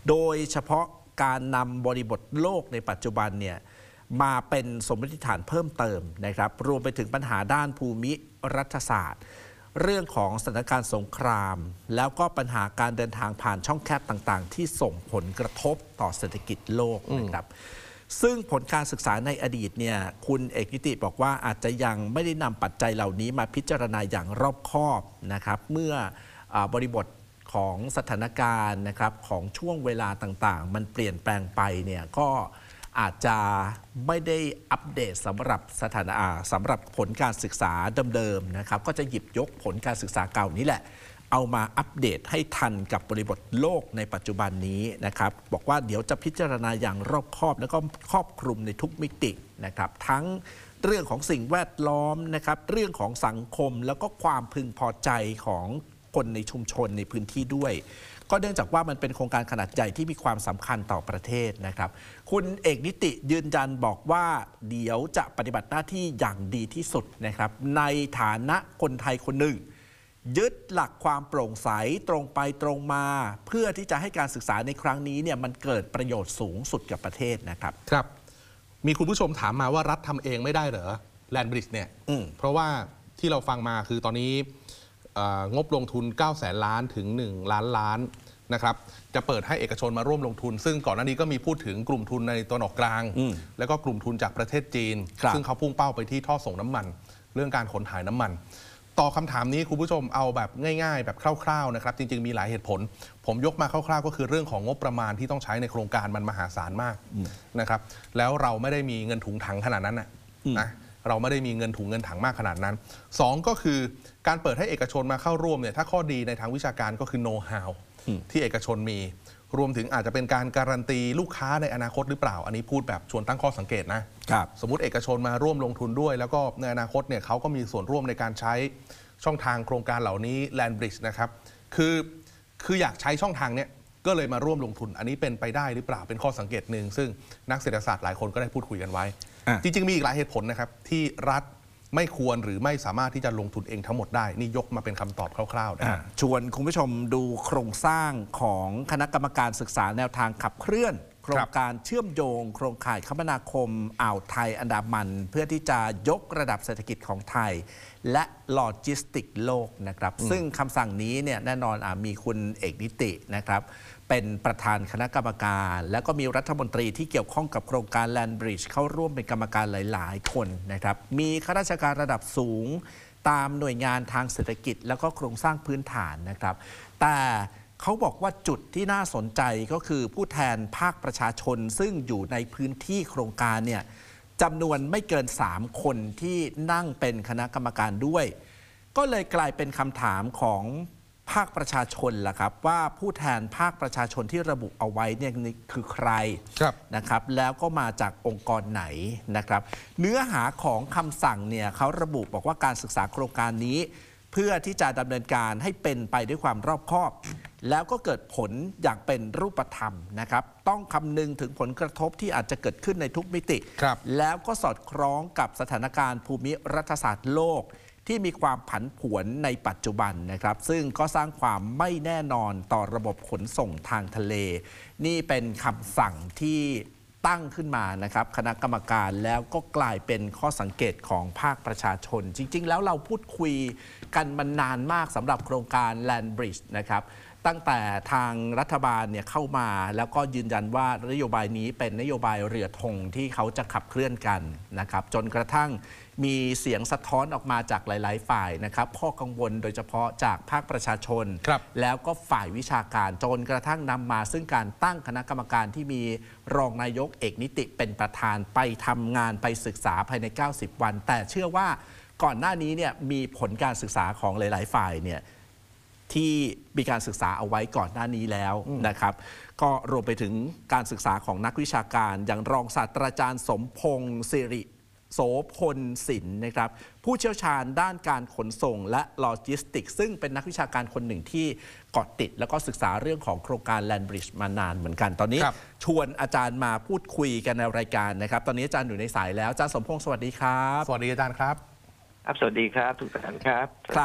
โดยเฉพาะการนำบริบทโลกในปัจจุบันเนี่ยมาเป็นสมมติฐานเพิ่มเติมนะครับรวมไปถึงปัญหาด้านภูมิรัฐศาสตร์เรื่องของสถานการณ์สงครามแล้วก็ปัญหาการเดินทางผ่านช่องแคบต่างๆที่ส่งผลกระทบต่อเศรษฐกิจโลกนะครับซึ่งผลการศึกษาในอดีตเนี่ยคุณเอกนิติบอกว่าอาจจะยังไม่ได้นำปัจจัยเหล่านี้มาพิจารณาอย่างรอบคอบนะครับเมื่อบริบทของสถานการณ์นะครับของช่วงเวลาต่างๆมันเปลี่ยนแปลงไปเนี่ยก็อาจจะไม่ได้อัปเดตสำหรับผลการศึกษาเดิมๆนะครับก็จะหยิบยกผลการศึกษาเก่านี้แหละเอามาอัปเดตให้ทันกับบริบทโลกในปัจจุบันนี้นะครับบอกว่าเดี๋ยวจะพิจารณาอย่างรอบคอบแล้วก็ครอบคลุมในทุกมิตินะครับทั้งเรื่องของสิ่งแวดล้อมนะครับเรื่องของสังคมแล้วก็ความพึงพอใจของคนในชุมชนในพื้นที่ด้วยก็เนื่องจากว่ามันเป็นโครงการขนาดใหญ่ที่มีความสำคัญต่อประเทศนะครับคุณเอกนิติยืนยันบอกว่าเดี๋ยวจะปฏิบัติหน้าที่อย่างดีที่สุดนะครับในฐานะคนไทยคนหนึ่งยึดหลักความโปร่งใสตรงไปตรงมาเพื่อที่จะให้การศึกษาในครั้งนี้เนี่ยมันเกิดประโยชน์สูงสุดกับประเทศนะครับครับมีคุณผู้ชมถามมาว่ารัฐทำเองไม่ได้เหรอแลนด์บริดจ์เนี่ยเพราะว่าที่เราฟังมาคือตอนนี้งบลงทุน 900,000 ล้านถึง 1 ล้านล้านนะครับจะเปิดให้เอกชนมาร่วมลงทุนซึ่งก่อนหน้านี้ก็มีพูดถึงกลุ่มทุนในตะวันออกกลางแล้วก็กลุ่มทุนจากประเทศจีนซึ่งเขาพุ่งเป้าไปที่ท่อส่งน้ำมันเรื่องการขนถ่ายน้ำมันต่อคำถามนี้คุณผู้ชมเอาแบบง่ายๆแบบคร่าวๆนะครับจริงๆมีหลายเหตุผลผมยกมาคร่าวๆก็คือเรื่องของงบประมาณที่ต้องใช้ในโครงการมันมหาศาลมากนะครับแล้วเราไม่ได้มีเงินถุงถังขนาดนั้นนะเราไม่ได้มีเงินถุงเงินถังมากขนาดนั้น2ก็คือการเปิดให้เอกชนมาเข้าร่วมเนี่ยถ้าข้อดีในทางวิชาการก็คือโน้ตฮาวที่เอกชนมีรวมถึงอาจจะเป็นการการันตีลูกค้าในอนาคตหรือเปล่าอันนี้พูดแบบชวนตั้งข้อสังเกตนะสมมุติเอกชนมาร่วมลงทุนด้วยแล้วก็ในอนาคตเนี่ยเขาก็มีส่วนร่วมในการใช้ช่องทางโครงการเหล่านี้ Land Bridge นะครับคืออยากใช้ช่องทางเนี้ยก็เลยมาร่วมลงทุนอันนี้เป็นไปได้หรือเปล่าเป็นข้อสังเกตหนึ่งซึ่งนักเศรษฐศาสตร์หลายคนก็ได้พูดคุยกันไว้จริงๆมีอีกหลายเหตุผลนะครับที่รัฐไม่ควรหรือไม่สามารถที่จะลงทุนเองทั้งหมดได้นี่ยกมาเป็นคำตอบคร่าวๆนะชวนคุณผู้ชมดูโครงสร้างของคณะกรรมการศึกษาแนวทางขับเคลื่อนโครงการเชื่อมโยงโครงข่ายคมนาคมอ่าวไทยอันดามันเพื่อที่จะยกระดับเศรษฐกิจของไทยและโลจิสติกโลกนะครับซึ่งคำสั่งนี้เนี่ยแน่นอนมีคุณเอกนิตินะครับเป็นประธานคณะกรรมการแล้วก็มีรัฐมนตรีที่เกี่ยวข้องกับโครงการ Land Bridge เข้าร่วมเป็นกรรมการหลายๆคนนะครับมีข้าราชการระดับสูงตามหน่วยงานทางเศรษฐกิจแล้วก็โครงสร้างพื้นฐานนะครับแต่เขาบอกว่าจุดที่น่าสนใจก็คือผู้แทนภาคประชาชนซึ่งอยู่ในพื้นที่โครงการเนี่ยจำนวนไม่เกิน3คนที่นั่งเป็นคณะกรรมการด้วยก็เลยกลายเป็นคำถามของภาคประชาชนล่ะครับว่าผู้แทนภาคประชาชนที่ระบุเอาไว้เนี่ยคือใครนะครับแล้วก็มาจากองค์กรไหนนะครับเนื้อหาของคำสั่งเนี่ยเขาระบุบอกว่าการศึกษาโครงการนี้เพื่อที่จะดำเนินการให้เป็นไปด้วยความรอบคอบแล้วก็เกิดผลอย่างเป็นรูปธรรมนะครับต้องคำนึงถึงผลกระทบที่อาจจะเกิดขึ้นในทุกมิติแล้วก็สอดคล้องกับสถานการณ์ภูมิรัฐศาสตร์โลกที่มีความผันผวนในปัจจุบันนะครับซึ่งก็สร้างความไม่แน่นอนต่อระบบขนส่งทางทะเลนี่เป็นคำสั่งที่ตั้งขึ้นมานะครับคณะกรรมการแล้วก็กลายเป็นข้อสังเกตของภาคประชาชนจริงๆแล้วเราพูดคุยกันมานานมากสำหรับโครงการ Land Bridge นะครับตั้งแต่ทางรัฐบาลเนี่ยเข้ามาแล้วก็ยืนยันว่านโยบายนี้เป็นนโยบายเรือธงที่เขาจะขับเคลื่อนกันนะครับจนกระทั่งมีเสียงสะท้อนออกมาจากหลายๆฝ่ายนะครับข้อกังวลโดยเฉพาะจากภาคประชาชนแล้วก็ฝ่ายวิชาการจนกระทั่งนำมาซึ่งการตั้งคณะกรรมการที่มีรองนายกเอกนิติเป็นประธานไปทำงานไปศึกษาภายใน90วันแต่เชื่อว่าก่อนหน้านี้เนี่ยมีผลการศึกษาของหลายๆฝ่ายเนี่ยที่มีการศึกษาเอาไว้ก่อนหน้านี้แล้วนะครับก็รวมไปถึงการศึกษาของนักวิชาการอย่างรองศาสตราจารย์สมพงษ์สิริโสพลศิลป์นะครับผู้เชี่ยวชาญด้านการขนส่งและโลจิสติกส์ซึ่งเป็นนักวิชาการคนหนึ่งที่เกาะติดแล้วก็ศึกษาเรื่องของโครงการ Land Bridge มานานเหมือนกันตอนนี้ชวนอาจารย์มาพูดคุยกันในรายการนะครับตอนนี้อาจารย์อยู่ในสายแล้วอาจารย์สมพงษ์สวัสดีครับสวัสดีอาจารย์ครับสวัสดีครับทุกท่านครับ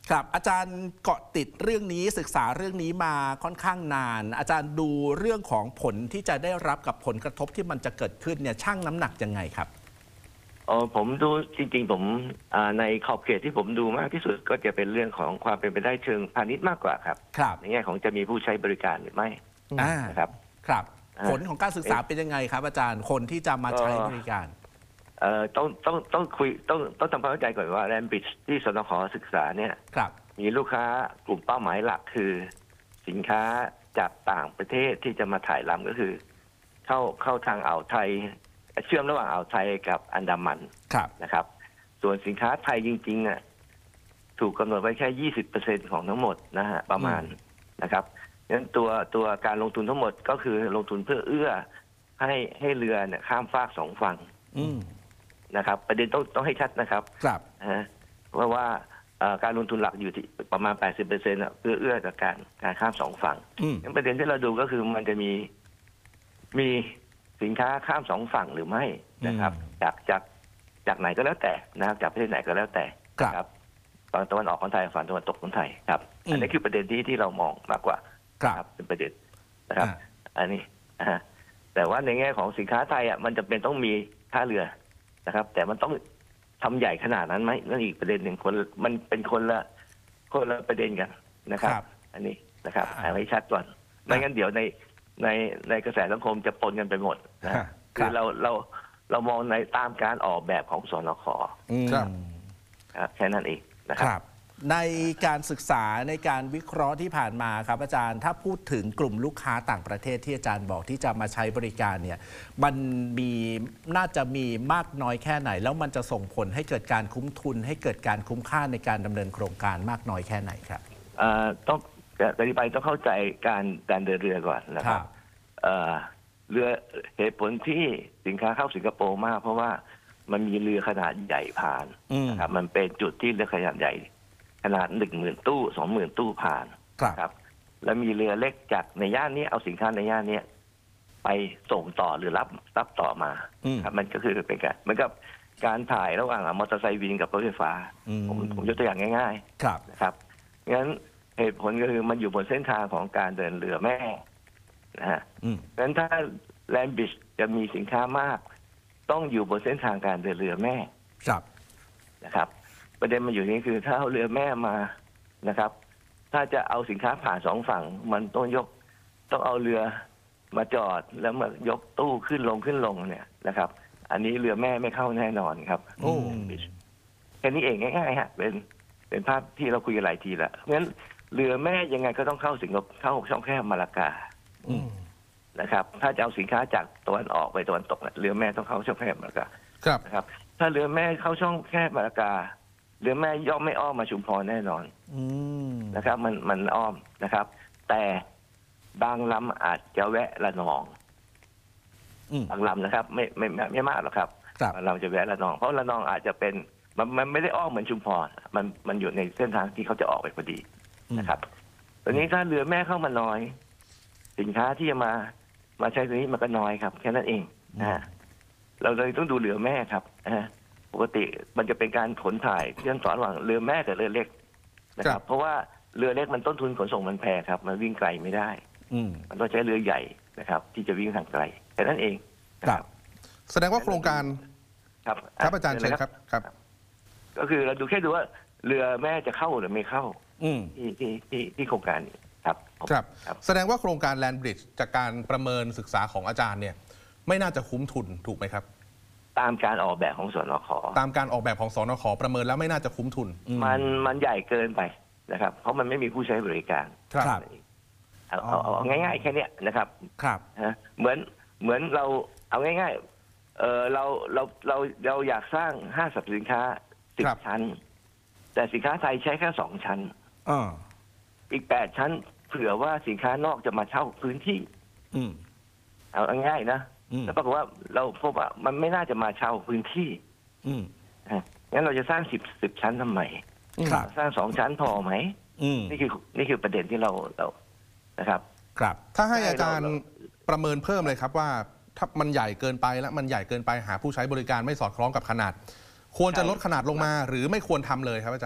ครับอาจารย์เกาะติดเรื่องนี้ศึกษาเรื่องนี้มาค่อนข้างนาน อาจารย์ดูเรื่องของผลที่จะได้รับกับผลกระทบที่มันจะเกิดขึ้นเนี่ยชั่งน้ำหนักยังไงครับผมดูจริงๆผมในขอบเขตที่ผมดูมากที่สุดก็จะเป็นเรื่องของความเป็นไปได้เชิงพาณิชย์มากกว่าครับในแง่ของจะมีผู้ใช้บริการหรือไม่นะครับครับผลของการศึกษาเป็นยังไงครับอาจารย์คนที่จะมาใช้บริการต้องคุยต้องทำความเข้าใจก่อนว่าแลนบริดจ์ที่สนข.ศึกษาเนี่ยมีลูกค้ากลุ่มเป้าหมายหลักคือสินค้าจากต่างประเทศที่จะมาถ่ายลำก็คือเข้าทางอ่าวไทยเชื่อมระหว่างอ่าวไทยกับอันดามันนะครับส่วนสินค้าไทยจริงๆน่ะถูกกำหนดไว้แค่ 20% ของทั้งหมดนะฮะประมาณนะครับงั้นตัวการลงทุนทั้งหมดก็คือลงทุนเพื่อเอื้อให้เรือเนี่ยข้ามฟากสองฝั่งนะครับประเด็นต้องให้ชัดนะครับเพราะว่าการลงทุนหลักอยู่ที่ประมาณ 80% เพื่อเอื้อจากการข้ามสองฝั่งงั้นประเด็นที่เราดูก็คือมันจะมีสินค้าข้ามสองฝั่งหรือไม่นะครับจากไหนก็แล้วแต่นะครับจากประเทศไหนก็แล้วแต่ครับฝั่งตะวันออกของไทยฝั่งตะวันตกของไทยครับอันนี้คือประเด็นที่เรามองมากกว่าครับเป็นประเด็นนะครับอันนี้แต่ว่าในแง่ของสินค้าไทยมันจะเป็นต้องมีท่าเรือนะครับแต่มันต้องทำใหญ่ขนาดนั้นไหมนั่นอีกประเด็นหนึ่งมันเป็นคนละประเด็นกันนะครับอันนี้นะครับเอาให้ชัดก่อนไม่งั้นเดี๋ยวในกระแสสังคมจะปนกันไปหมดนะคือเรามองในตามการออกแบบของสนข.ครับแค่นั้นเองนะครับในการศึกษาในการวิเคราะห์ที่ผ่านมาครับอาจารย์ถ้าพูดถึงกลุ่มลูกค้าต่างประเทศที่อาจารย์บอกที่จะมาใช้บริการเนี่ยมันน่าจะมีมากน้อยแค่ไหนแล้วมันจะส่งผลให้เกิดการคุ้มทุนให้เกิดการคุ้มค่าในการดำเนินโครงการมากน้อยแค่ไหนครับต้องอธิบายต้องเข้าใจการเดินเรือก่อนนะครับเรือเหตุผลที่สินค้าเข้าสิงคโปร์มากเพราะว่ามันมีเรือขนาดใหญ่ผ่านนะครับมันเป็นจุดที่เรือขนาดใหญ่ขนาด 10,000 ตู้ 20,000 ตู้ผ่านครับแล้วมีเรือเล็กจากในย่านนี้เอาสินค้าในย่านนี้ไปส่งต่อหรือรับต่อมาครับมันก็คือเป็นการเหมือนกับการถ่ายระหว่างมอเตอร์ไซค์วินกับรถไฟฟ้าผมยกตัวอย่างง่ายๆนะครับงั้นเหตุผลก็คือมันอยู่บนเส้นทางของการเดินเรือแม่นะฮะงั้นถ้าแลนบริดจ์จะมีสินค้ามากต้องอยู่บนเส้นทางการเดินเรือแม่นะครับประเด็นมันอยู่นี้คือถ้าเอาเรือแม่มานะครับถ้าจะเอาสินค้าผ่านสองฝั่งมันต้องเอาเรือมาจอดแล้วมายกตู้ขึ้นลงเนี่ยนะครับอันนี้เรือแม่ไม่เข้าแน่นอนครับแค่นี้เองง่ายๆฮะเป็นภาพที่เราคุยกันหลายทีแล้วเพราะฉะนั้นเรือแม่ยังไงก็ต้องเข้าช่องแคบมาลากานะครับถ้าจะเอาสินค้าจากตะวันออกไปตะวันตกเรือแม่ต้องเข้าช่องแคบมาลากานะครับถ้าเรือแม่เข้าช่องแคบมาลากาเรือแม่ย่อมไม่อ้อมมาชุมพรแน่นอนนะครับมันอ้อมนะครับแต่บางลำอาจจะแวะระนองบางลำนะครับไม่มากหรอกครับบางลำจะแวะระนองเพราะระนองอาจจะเป็นมันไม่ได้อ้อมเหมือนชุมพรมันอยู่ในเส้นทางที่เขาจะออกไปพอดีนะครับตอนนี้ถ้าเรือแม่เข้ามาน้อยสินค้าที่จะมาใช้ตรงนี้มันก็น้อยครับแค่นั้นเองเราเลยต้องดูเรือแม่ครับปกติมันจะเป็นการขนถ่ายเชื่อมต่อระหว่างเรือแม่กับเรือเล็กนะครับเพราะว่าเรือเล็กมันต้นทุนขนส่งมันแพงครับมันวิ่งไกลไม่ได้มันต้องใช้เรือใหญ่นะครับที่จะวิ่งทางไกลแค่นั้นเองครับแสดงว่าโครงการครับอาจารย์เชิญครับก็คือเราดูแค่ดูว่าเรือแม่จะเข้าหรือไม่เข้าที่โครงการนี้ครับแสดงว่าโครงการแลนบริดจ์จากการประเมินศึกษาของอาจารย์เนี่ยไม่น่าจะคุ้มทุนถูกไหมครับตามการออกแบบของสนข. ตามการออกแบบของสนข.ประเมินแล้วไม่น่าจะคุ้มทุนมันใหญ่เกินไปนะครับเพราะมันไม่มีผู้ใช้บริการเอาง่ายๆแค่นี้นะครับเหมือนเราเอาง่ายๆเราอยากสร้างห้างสรรพสินค้า10 ชั้นแต่สินค้าไทยใช้แค่2 ชั้นอีก8 ชั้นเผื่อว่าสินค้านอกจะมาเช่าพื้นที่เอาง่ายๆนะแล้วปรากฏว่าเราพบว่ามันไม่น่าจะมาเช่าพื้นที่งั้นเราจะสร้าง10 ชั้นทำไมสร้าง2 ชั้นพอไหมนี่คือประเด็นที่เรานะครับถ้าให้อาจารย์ประเมินเพิ่มเลยครับว่าถ้ามันใหญ่เกินไปแล้วมันใหญ่เกินไปหาผู้ใช้บริการไม่สอดคล้องกับขนาดควรจะลดขนาดลงมาหรือไม่ควรทำเลยครับอาจารย์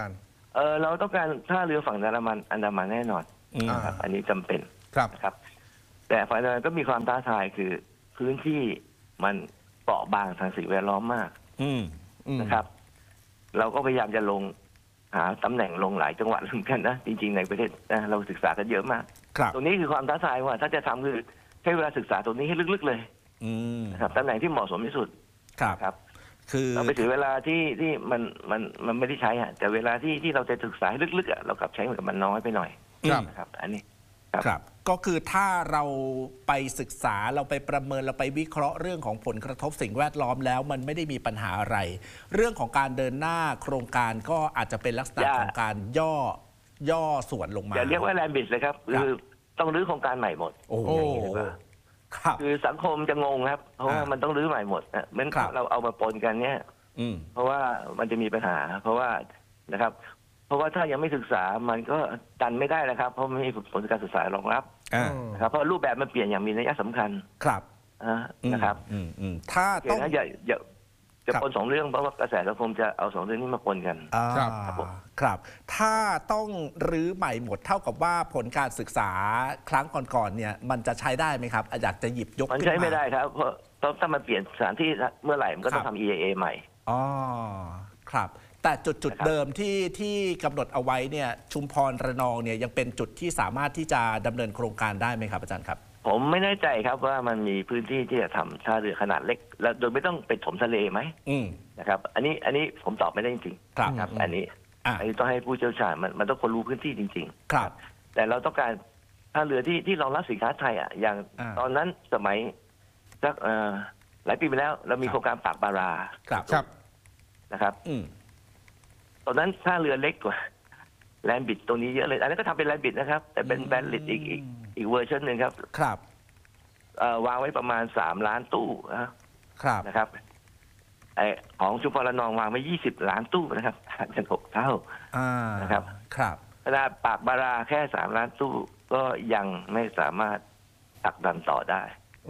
เราต้องการท่าเรือฝั่งอันดามันแน่นอน นะครับอันนี้จำเป็นครับนะครับ แต่ฝั่งอันดามันก็มีความท้าทายคือพื้นที่มันเปราะบางทางสิ่งแวดล้อมมากนะครับ เราก็พยายามจะลงหาตำแหน่งลงหลายจังหวัดเหมือนกันนะจริงๆในประเทศนะเราศึกษากันเยอะมาก ตรงนี้คือความท้าทายว่าถ้าจะทำคือใช้เวลาศึกษาตรงนี้ให้ลึกๆเลยนะครับตำแหน่งที่เหมาะสมที่สุดครับคือเราไปถึงเวลาที่มันไม่ได้ใช้อะแต่เวลาที่เราจะศึกษาให้ลึกๆเรากลับใช้กับมันน้อยไปหน่อยนะครับ อันนี้ครับก็คือถ้าเราไปศึกษาเราไปประเมินเราไปวิเคราะห์เรื่องของผลกระทบสิ่งแวดล้อมแล้วมันไม่ได้มีปัญหาอะไร เรื่องของการเดินหน้าโครงการก็อาจจะเป็นลักษณะของการย่อส่วนลงมาอย่าเรียกว่าแลนด์บริดจ์เลยครับคือต้องรื้อโครงการใหม่หมดโอ้คือสังคมจะงงครับเพราะว่ามันต้องรื้อใหม่หมดเหมือนเราเอามาปนกันเนี่ยเพราะว่ามันจะมีปัญหาเพราะว่านะครับเพราะว่าถ้ายังไม่ศึกษามันก็ดันไม่ได้นะครับเพราะไม่มีผลการศึกษารองรับนะครับเพราะรูปแบบมันเปลี่ยนอย่างมีนัยสำคัญครับนะครับถ้าต้องอย่าจะปนสองเรื่องเพราะว่ากระแสสังคมจะเอาสองเรื่องนี้มาปนกันครับถ้าต้องรื้อใหม่หมดเท่ากับว่าผลการศึกษาครั้งก่อนๆเนี่ยมันจะใช้ได้ไหมครับอยากจะหยิบยกมันใช้ไม่ได้ครับเพราะถ้ามันเปลี่ยนสถานที่เมื่อไหร่มันก็ต้องทำ EIA ใหม่ครับแต่จุดเดิมที่กำหนดเอาไว้เนี่ยชุมพรระนองเนี่ยยังเป็นจุดที่สามารถที่จะดำเนินโครงการได้ไหมครับอาจารย์ครับผมไม่แน่ใจครับว่ามันมีพื้นที่ที่จะทำท่าเรือขนาดเล็กแล้วโดยไม่ต้องไปถมทะเลไหมนะครับอันนี้ผมตอบไม่ได้จริงๆครับอันนี้ต้องให้ผู้เชี่ยวชาญมันต้องคนรู้พื้นที่จริงๆครับแต่เราต้องการท่าเรือที่รองรับสินค้าไทยอย่างตอนนั้นสมัยสักหลายปีไปแล้วเรามีโครงการปากบาราครับนะครับตอนนั้นท่าเรือเล็กกว่าแลนด์บิดตรงนี้เยอะเลยอันนั้นก็ทำเป็นแลนด์บิดนะครับแต่เป็นแบนลิดอีกเวอร์ชันหนึ่งครับวางไว้ประมาณ3 ล้านตู้นะครับของชุมพรระนองวางไว้20 ล้านตู้นะครับห่างกัน6 เท่านะครับขนาดปากบาราแค่3 ล้านตู้ก็ยังไม่สามารถผลักดันต่อได้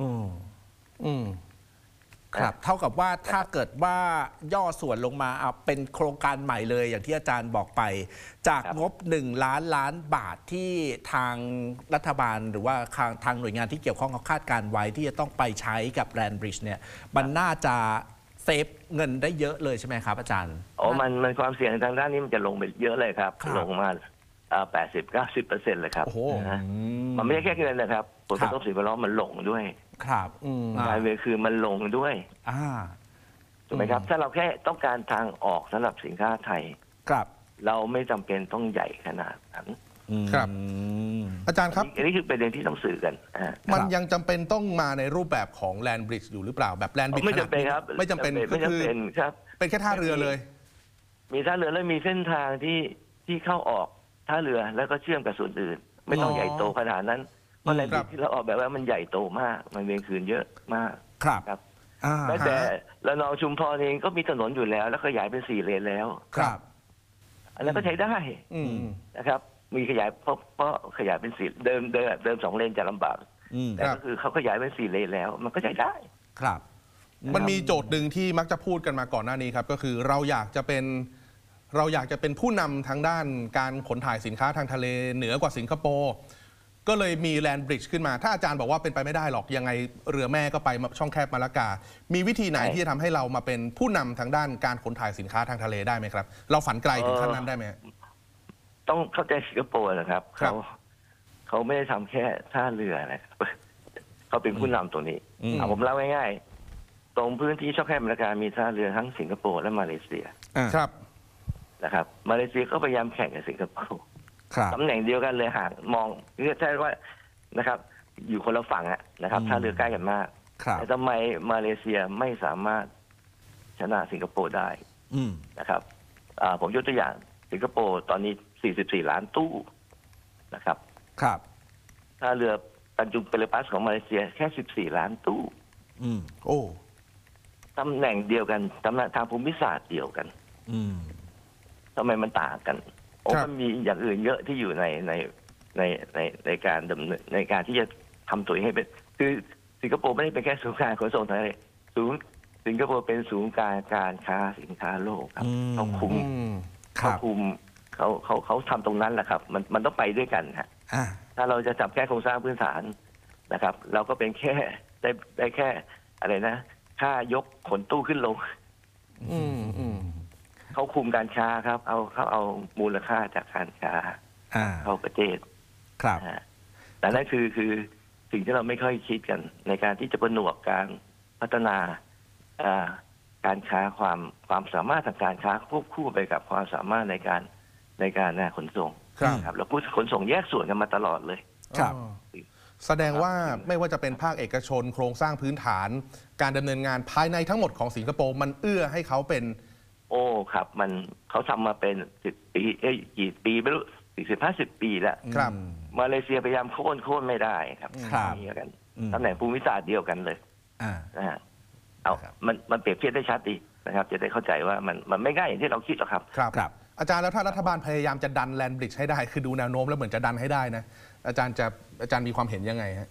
ครับเท่ากับว่าถ้าเกิดว่าย่อส่วนลงมาเป็นโครงการใหม่เลยอย่างที่อาจารย์บอกไปจากงบ1 ล้านบาทที่ทางรัฐบาลหรือว่าทางหน่วยงานที่เกี่ยวข้องเขาคาดการไว้ที่จะต้องไปใช้กับแลนด์บริดจ์เนี่ยมันน่าจะเซฟเงินได้เยอะเลยใช่ไหมครับอาจารย์มันความเสี่ยงทางด้านนี้มันจะลงไปเยอะเลยครับลงมา80-90% เลยครับมันไม่ใช่แค่เงินนะครับผลกระทบสิ่งแวดล้อมมันลงด้วยครับรายเวคือมันลงด้วยถูกไหมครับถ้าเราแค่ต้องการทางออกสำหรับสินค้าไทยครับเราไม่จำเป็นต้องใหญ่ขนาดนั้นครับอาจารย์ครับอันนี้คือประเด็นที่ต้องสื่อกันมันยังจำเป็นต้องมาในรูปแบบของแลนด์บริดจ์อยู่หรือเปล่าแบบแลนด์บริดจ์ไม่จำเป็นครับไม่จำเป็นก็คือเป็นแค่ท่าเรือเลยมีท่าเรือแล้วมีเส้นทางที่เข้าออกท่าเรือแล้วก็เชื่อมกับส่วนอื่นไม่ต้องใหญ่โตขนาดนั้นเพราะแลนด์บริดจ์ที่เราออกแบบว่ามันใหญ่โตมากมันเวียนคืนเยอะมากครับแต่ระนองชุมพรเองก็มีถนนอยู่แล้วขยายเป็น4 เลนแล้วครับอันนั้นก็ใช้ได้นะครับมีขยายเพราะขยายเป็น4เดิม2 เลนจะลำบากแต่ก็คือเขาขยายเป็น4 เลนแล้วมันก็ใช้ได้ครับมันมีโจทย์หนึ่งที่มักจะพูดกันมาก่อนหน้านี้ครับก็คือเราอยากจะเป็นผู้นำทางด้านการขนถ่ายสินค้าทางทะเลเหนือกว่าสิงคโปร์ก็เลยมีแลนด์บริดจ์ขึ้นมาถ้าอาจารย์บอกว่าเป็นไปไม่ได้หรอกยังไงเรือแม่ก็ไปช่องแคบมาละกามีวิธีไหนที่จะทำให้เรามาเป็นผู้นำทางด้านการขนถ่ายสินค้าทางทะเลได้ไหมครับเราฝันไกลถึงขั้นนั้นได้ไหมต้องเข้าใจสิงคโปร์นะครับเขาไม่ได้ทำแค่ท่าเรือนะครับเขาเป็นผู้นำตัวนี้ผมเล่าง่ายๆตรงพื้นที่ช่องแคบมาละกามีท่าเรือทั้งสิงคโปร์และมาเลเซียครับนะครับมาเลเซียก็พยายามแข่งกับสิงคโปร์ตำแหน่งเดียวกันเลยห่างมองคือใช่ว่านะครับอยู่คนละฝั่งนะครับท่าเรือใกล้กันมากแต่ทำไมมาเลเซียไม่สามารถชนะสิงคโปร์ได้นะครับผมยกตัวอย่างสิงคโปร์ตอนนี้44 ล้านตู้นะครับท่าเรือตันจุงเปเลปัสของมาเลเซียแค่14 ล้านตู้โอ้ตำแหน่งเดียวกันตำแหน่งทางภูมิศาสตร์เดียวกันทำไมมันต่างกันมันมีอย่างอื่นเยอะที่อยู่ในการดำเนินในการที่จะทำตัวเองให้เป็นคือสิงคโปร์ไม่ได้เป็นแค่ศูนย์การขนส่งทางทะเลสิงคโปร์เป็นศูนย์การค้าสินค้าโลกครับเขาคุมเขาทำตรงนั้นแหละครับมันต้องไปด้วยกันฮะถ้าเราจะจับแค่โครงสร้างพื้นฐานนะครับ เราก็เป็นแค่ได้แค่อะไรนะค่ายกขนตู้ขึ้นลงเขาคุมการค้าครับเขาเอามูลค่าจากการค้าเข้าประเทศครับแต่นั่นคือสิ่งที่เราไม่ค่อยคิดกันในการที่จะผนวกการพัฒนาการค้าความสามารถทางการค้าควบคู่ไปกับความสามารถในการขนส่งครับเราพูดขนส่งแยกส่วนกันมาตลอดเลยครับแสดงว่าไม่ว่าจะเป็นภาคเอกชนโครงสร้างพื้นฐานการดำเนินงานภายในทั้งหมดของสิงคโปร์มันเอื้อให้เขาเป็นโอ้ครับเขาทำมาเป็น10 ปีกี่ปีไม่รู้40-50 ปีแล้วครับมาเลเซียพยายามโค่นไม่ได้ครับนี่กันตำแหน่งภูมิศาสตร์เดียวกันเลยนะฮะเอามันเปรียบเทียบได้ชัดดีนะครับจะได้เข้าใจว่ามันไม่ง่ายอย่างที่เราคิดหรอกครับครับอาจารย์แล้วถ้ารัฐบาลพยายามจะดันแลนด์บริดจ์ให้ได้คือดูแนวโน้มแล้วเหมือนจะดันให้ได้นะอาจารย์มีความเห็นยังไงฮะ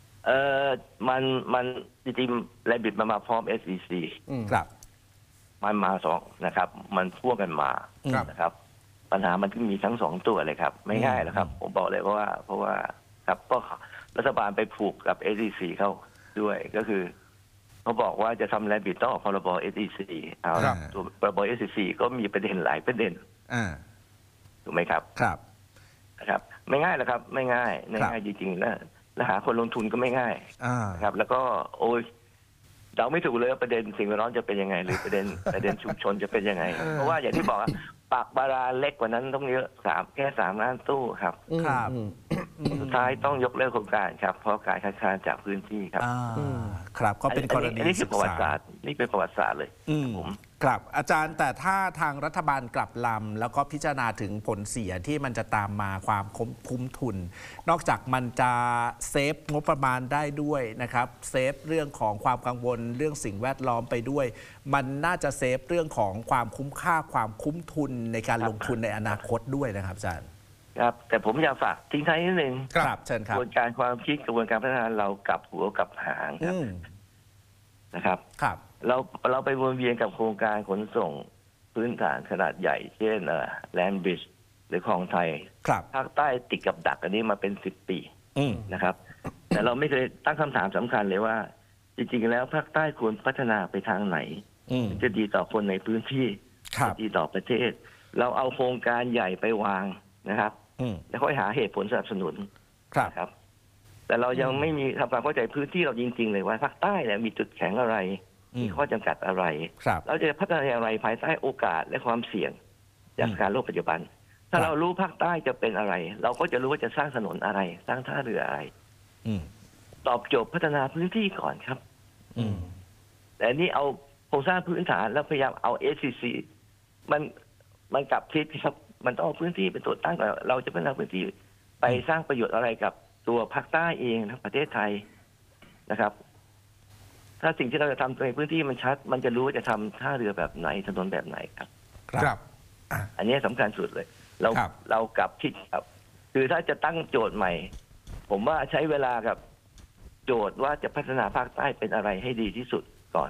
มันจริงๆแลนด์บริดจ์มาพร้อม SEC ครับมันมาสองนะครับมันพ่วงกันมานะครับปัญหามันมีทั้ง2 ตัวเลยครับไม่ง่ายนะครับผมบอกเลยเพราะว่าครับก็รัฐบาลไปผูกกับ SEC เข้าด้วยก็คือเขาบอกว่าจะทำแลนด์บริดจ์ต้องออกพรบ SEC เอาตัวพรบ SEC ก็มีประเด็นหลายประเด็นถูกไหมครับครับนะครับไม่ง่ายนะครับไม่ง่ายจริงๆนะและหาคนลงทุนก็ไม่ง่ายนะครับแล้วก็โอ้ยเราไม่ถูกเลยว่าประเด็นสิ่งแวดล้อมจะเป็นยังไงหรือประเด็นชุมชนจะเป็นยังไงเพราะว่าอย่างที่บอกปากบาราเล็กกว่านั้นต้องเยอะแค่3 ล้านตู้ครับสุดท้ายต้องยกเลิกโครงการครับเพราะการคัดค้านจากพื้นที่ครับครับก็เป็นกรณีนี่คือประวัติศาสตร์นี่เป็นประวัติศาสตร์เลยผมครับอาจารย์แต่ถ้าทางรัฐบาลกลับลำแล้วก็พิจารณาถึงผลเสียที่มันจะตามมาความคุ้มทุนนอกจากมันจะเซฟงบประมาณได้ด้วยนะครับเซฟเรื่องของความกังวลเรื่องสิ่งแวดล้อมไปด้วยมันน่าจะเซฟเรื่องของความคุ้มค่าความคุ้มทุนในการลงทุนในอนาคตด้วยนะครับอาจารย์ครับแต่ผมอยากฝากทิ้งท้ายนิดนึงครับเชิญครับกระบวนการความคิดกระบวนการพัฒนาเรากลับหัวกลับหางครับนะครับเราไปวนเวียนกับโครงการขนส่งพื้นฐานขนาดใหญ่เช่นแลนด์บริดจ์หรือคลองไทยภาคใต้ติดกับดักอันนี้มาเป็น10 ปีนะครับแต่เราไม่เคยตั้งคำถามสำคัญเลยว่าจริงๆแล้วภาคใต้ควรพัฒนาไปทางไหนจะดีต่อคนในพื้นที่จะดีต่อประเทศเราเอาโครงการใหญ่ไปวางนะครับแล้วค่อยหาเหตุผลสนับสนุนครับแต่เรายังไม่มีทำความเข้าใจพื้นที่เราจริงๆเลยว่าภาคใต้เนี่ยมีจุดแข็งอะไรมีข้อจำกัดอะไรเราจะพัฒนาอย่างไรภายใต้โอกาสและความเสี่ยงจากการโลกปัจจุบันถ้าเรารู้ภาคใต้จะเป็นอะไรเราก็จะรู้ว่าจะสร้างถนนอะไรสร้างท่าเรืออะไรตอบโจทย์พัฒนาพื้นที่ก่อนครับแต่นี่เอาโครงสร้างพื้นฐานแล้วพยายามเอา SCC มันกลับทิศครับมันต้องเอาพื้นที่เป็นตัวตั้งก่อนเราจะพัฒนาพื้นที่ไปสร้างประโยชน์อะไรกับตัวภาคใต้เองทั้งประเทศไทยนะครับถ้าสิ่งที่เราจะทำในพื้นที่มันชัดมันจะรู้ว่าจะทำท่าเรือแบบไหนถนนแบบไหนครับครับอันนี้สำคัญสุดเลยเรากลับทิศครับคือถ้าจะตั้งโจทย์ใหม่ผมว่าใช้เวลากับโจทย์ว่าจะพัฒนาภาคใต้เป็นอะไรให้ดีที่สุดก่อน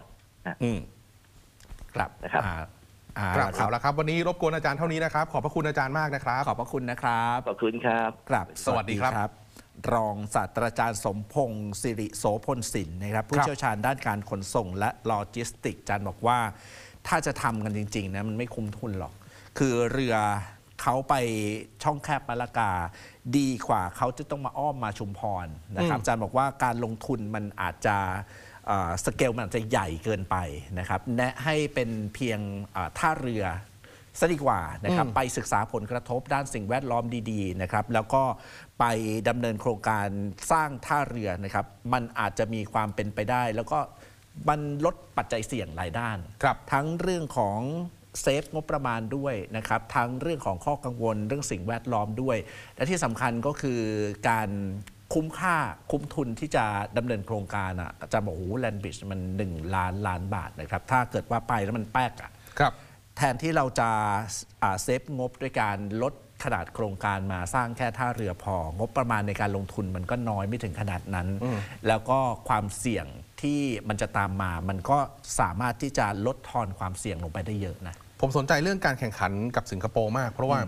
ครับนะครับเอาละครับวันนี้รบกวนอาจารย์เท่านี้นะครับขอบพระคุณอาจารย์มากนะครับขอบพระคุณนะครับขอบคุณครับครับสวัสดีครับรองศาสตราจารย์สมพงษ์สิริโสพลสินนะครับผู้เชี่ยวชาญด้านการขนส่งและโลจิสติกส์อาจารย์บอกว่าถ้าจะทำกันจริงๆนะมันไม่คุ้มทุนหรอกคือเรือเขาไปช่องแคบมะละกาดีกว่าเขาจะต้องมาอ้อมมาชุมพรนะครับอาจารย์บอกว่าการลงทุนมันอาจจะสเกลมันอาจจะใหญ่เกินไปนะครับแนะให้เป็นเพียงท่าเรือซะดีกว่านะครับไปศึกษาผลกระทบด้านสิ่งแวดล้อมดีๆนะครับแล้วก็ไปดำเนินโครงการสร้างท่าเรือนะครับมันอาจจะมีความเป็นไปได้แล้วก็มันลดปัจจัยเสี่ยงหลายด้านทั้งเรื่องของเซฟงบประมาณด้วยนะครับทั้งเรื่องของข้อกังวลเรื่องสิ่งแวดล้อมด้วยและที่สำคัญก็คือการคุ้มค่าคุ้มทุนที่จะดำเนินโครงการอาจารย์บอกโอ้แลนด์บริดจ์มัน1 ล้านบาทนะครับถ้าเกิดว่าไปแล้วมันแป๊กแทนที่เราจะเซฟงบด้วยการลดขนาดโครงการมาสร้างแค่ท่าเรือพองบประมาณในการลงทุนมันก็น้อยไม่ถึงขนาดนั้นแล้วก็ความเสี่ยงที่มันจะตามมามันก็สามารถที่จะลดทอนความเสี่ยงลงไปได้เยอะนะผมสนใจเรื่องการแข่งขันกับสิงคโปร์มากเพราะว่า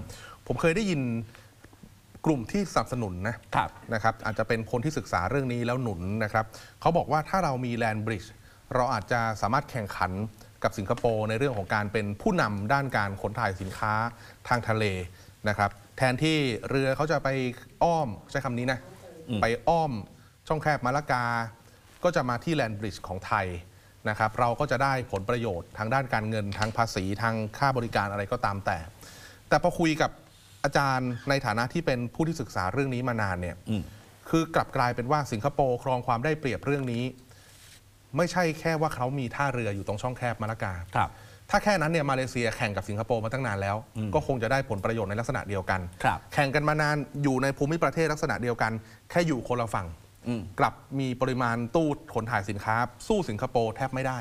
ผมเคยได้ยินกลุ่มที่สนับสนุนนะครับอาจจะเป็นคนที่ศึกษาเรื่องนี้แล้วหนุนนะครับเขาบอกว่าถ้าเรามีแลนด์บริดจ์เราอาจจะสามารถแข่งขันกับสิงคโปร์ในเรื่องของการเป็นผู้นำด้านการขนถ่ายสินค้าทางทะเลนะครับแทนที่เรือเขาจะไปอ้อมใช้คำนี้นะไปอ้อมช่องแคบมาละกาก็จะมาที่แลนด์บริดจ์ของไทยนะครับเราก็จะได้ผลประโยชน์ทางด้านการเงินทางภาษีทางค่าบริการอะไรก็ตามแต่พอคุยกับอาจารย์ในฐานะที่เป็นผู้ที่ศึกษาเรื่องนี้มานานเนี่ยคือกลับกลายเป็นว่าสิงคโปร์ครองความได้เปรียบเรื่องนี้ไม่ใช่แค่ว่าเขามีท่าเรืออยู่ตรงช่องแคบมาละกาถ้าแค่นั้นเนี่ยมาเลเซียแข่งกับสิงคโปร์มาตั้งนานแล้วก็คงจะได้ผลประโยชน์ในลักษณะเดียวกันแข่งกันมานานอยู่ในภูมิประเทศลักษณะเดียวกันแค่อยู่คนละฝั่งกลับมีปริมาณตู้ขนถ่ายสินค้าสู้สิงคโปร์แทบไม่ได้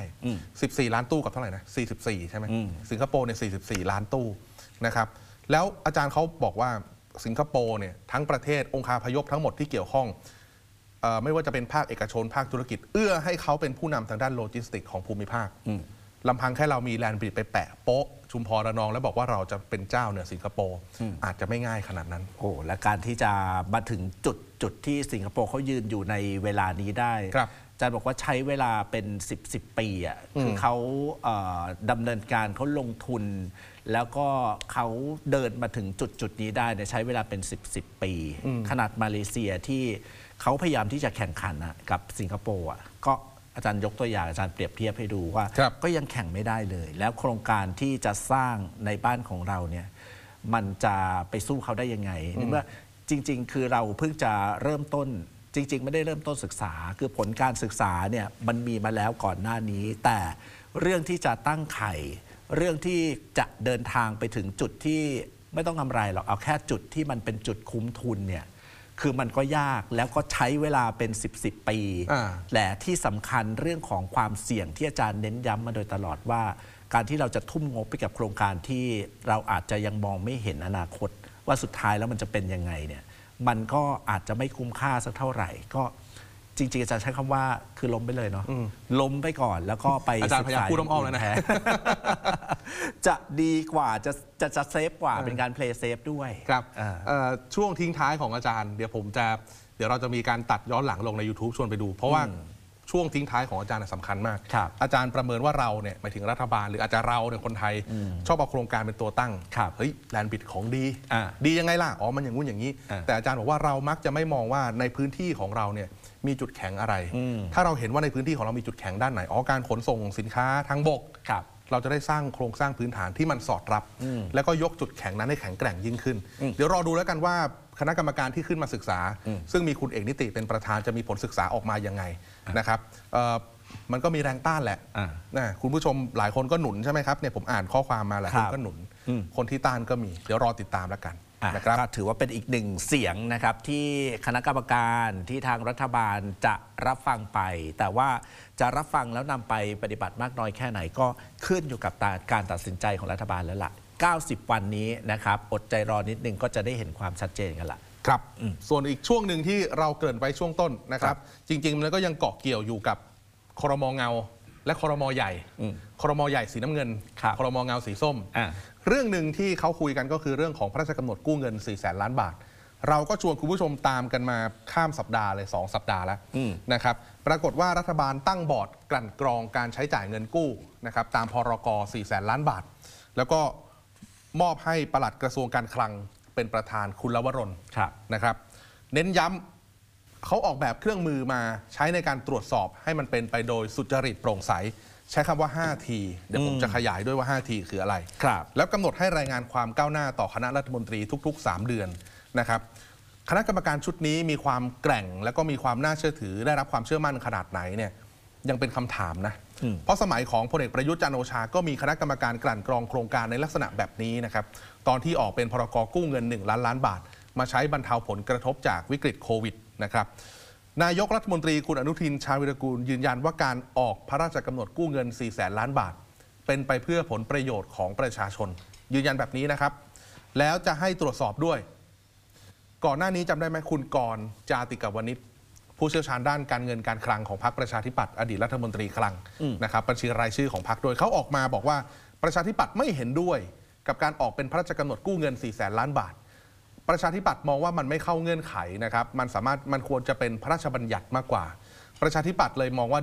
14 ล้านตู้กับเท่าไหร่นะ44ใช่ไหมสิงคโปร์เนี่ย44 ล้านตู้นะครับแล้วอาจารย์เขาบอกว่าสิงคโปร์เนี่ยทั้งประเทศองคาพยพทั้งหมดที่เกี่ยวข้องไม่ว่าจะเป็นภาคเอกชนภาคธุรกิจเอื้อให้เขาเป็นผู้นำทางด้านโลจิสติกของภูมิภาคลำพังแค่เรามีแลนด์บริดจ์ไปแปะโป๊ะชุมพรระนองแล้วบอกว่าเราจะเป็นเจ้าเหนือสิงคโปร์อาจจะไม่ง่ายขนาดนั้นโอ้และการที่จะมาถึงจุดที่สิงคโปร์เขายืนอยู่ในเวลานี้ได้อาจารย์บอกว่าใช้เวลาเป็น10 ปีอ่ะคือเขาดำเนินการเขาลงทุนแล้วก็เขาเดินมาถึงจุดนี้ได้ใช้เวลาเป็น10 ปีขนาดมาเลเซียที่เขาพยายามที่จะแข่งขันกับสิงคโปร์ก็อาจารย์ยกตัวอย่างอาจารย์เปรียบเทียบให้ดูว่าก็ยังแข่งไม่ได้เลยแล้วโครงการที่จะสร้างในบ้านของเราเนี่ยมันจะไปสู้เขาได้ยังไงเมื่อจริงๆคือเราเพิ่งจะเริ่มต้นจริงๆไม่ได้เริ่มต้นศึกษาคือผลการศึกษาเนี่ยมันมีมาแล้วก่อนหน้านี้แต่เรื่องที่จะตั้งไข่เรื่องที่จะเดินทางไปถึงจุดที่ไม่ต้องกำไรหรอกเอาแค่จุดที่มันเป็นจุดคุ้มทุนเนี่ยคือมันก็ยากแล้วก็ใช้เวลาเป็น10 ปีและที่สำคัญเรื่องของความเสี่ยงที่อาจารย์เน้นย้ำมาโดยตลอดว่าการที่เราจะทุ่มงบไปกับโครงการที่เราอาจจะยังมองไม่เห็นอนาคตว่าสุดท้ายแล้วมันจะเป็นยังไงเนี่ยมันก็อาจจะไม่คุ้มค่าสักเท่าไหร่ก็จริงๆอาจารย์ใช้คำว่าคือล้มไปเลยเนาะล้มไปก่อนแล้วก็ไปอาจารย์พยายามพูดอ้อมๆแล้วนะจะดีกว่าจะเซฟกว่าเป็นการเพลย์เซฟด้วยครับช่วงทิ้งท้ายของอาจารย์เดี๋ยวเราจะมีการตัดย้อนหลังลงใน YouTube ชวนไปดูเพราะว่าช่วงทิ้งท้ายของอาจารย์สำคัญมากอาจารย์ประเมินว่าเราเนี่ยหมายถึงรัฐบาลหรืออาจจะเราเนี่ยคนไทยชอบเอาโครงการเป็นตัวตั้งเฮ้ยแลนด์บริดจ์ของดียังไงล่ะอ๋อมันอย่างงู้นอย่างนี้แต่อาจารย์บอกว่าเรามักจะไม่มองว่าในพื้นที่ของเราเนี่ยมีจุดแข็งอะไรถ้าเราเห็นว่าในพื้นที่ของเรามีจุดแข็งด้านไหนการขนส่งสินค้าทางบกเราจะได้สร้างโครงสร้างพื้นฐานที่มันสอดรับแล้วก็ยกจุดแข็งนั้นให้แข็งแกร่งยิ่งขึ้นเดี๋ยวรอดูแล้วกันว่าคณะกรรมการที่ขึ้นมาศึกษาซึ่งมีคุณเอกนิติเป็นประธานจะมีผลศึกษาออกมายังไงนะครับมันก็มีแรงต้านแหละคุณผู้ชมหลายคนก็หนุนใช่ไหมครับเนี่ยผมอ่านข้อความมาหลายคนก็หนุนคนที่ต้านก็มีเดี๋ยวรอติดตามแล้วกันนะครับถือว่าเป็นอีกหนึ่งเสียงนะครับที่คณะกรรมการที่ทางรัฐบาลจะรับฟังไปแต่ว่าจะรับฟังแล้วนำไปปฏิบัติมากน้อยแค่ไหนก็ขึ้นอยู่กับการตัดสินใจของรัฐบาลแล้วล่ะ90 วันนี้นะครับอดใจรอนิดนึงก็จะได้เห็นความชัดเจนกันละครับส่วนอีกช่วงหนึ่งที่เราเกริ่นไว้ช่วงต้นนะครับจริงๆมันก็ยังเกาะเกี่ยวอยู่กับครม.เงาและครม.ใหญ่ครม.ใหญ่สีน้ำเงินครม.เงาสีส้มเรื่องหนึ่งที่เขาคุยกันก็คือเรื่องของพระราชกำหนดกู้เงิน 400,000 ล้านบาทเราก็ชวนคุณผู้ชมตามกันมาข้ามสัปดาห์เลย2 สัปดาห์แล้วนะครับปรากฏว่ารัฐบาลตั้งบอร์ดกลั่นกรองการใช้จ่ายเงินกู้นะครับตามพรก. 400,000 ล้านบาทแล้วก็มอบให้ปลัดกระทรวงการคลังเป็นประธานคุณลวรนนะครับเน้นย้ำเขาออกแบบเครื่องมือมาใช้ในการตรวจสอบให้มันเป็นไปโดยสุจริตโปร่งใสใช้คำว่า 5T เดี๋ยวผมจะขยายด้วยว่า 5T คืออะไรแล้วกำหนดให้รายงานความก้าวหน้าต่อคณะรัฐมนตรีทุกๆ3 เดือนนะครับคณะกรรมการชุดนี้มีความแกร่งและก็มีความน่าเชื่อถือได้รับความเชื่อมั่นขนาดไหนเนี่ยยังเป็นคำถามนะเพราะสมัยของพลเอกประยุทธ์จันทร์โอชาก็มีคณะกรรมการกลั่นกรองโครงการในลักษณะแบบนี้นะครับตอนที่ออกเป็นพรก.กู้เงิน1 ล้านล้านบาทมาใช้บรรเทาผลกระทบจากวิกฤตโควิดนะครับนายกรัฐมนตรีคุณอนุทินชาญวิรากูลยืนยันว่าการออกพระราชกำหนดกู้เงิน 400,000 ล้านบาทเป็นไปเพื่อผลประโยชน์ของประชาชนยืนยันแบบนี้นะครับแล้วจะให้ตรวจสอบด้วยก่อนหน้านี้จำได้ไหมคุณกรณ์ จาติกวณิชผู้เชี่ยวชาญด้านการเงินการคลังของพรรคประชาธิปัตย์อดีตรัฐมนตรีคลังนะครับบัญชีรายชื่อของพรรคโดยเขาออกมาบอกว่าประชาธิปัตย์ไม่เห็นด้วยกับการออกเป็นพระราชกำหนดกู้เงิน 400,000 ล้านบาทประชาธิปัตย์มองว่ามันไม่เข้าเงื่อนไขนะครับมันควรจะเป็นพระราชบัญญัติมากกว่าประชาธิปัตย์เลยมองว่า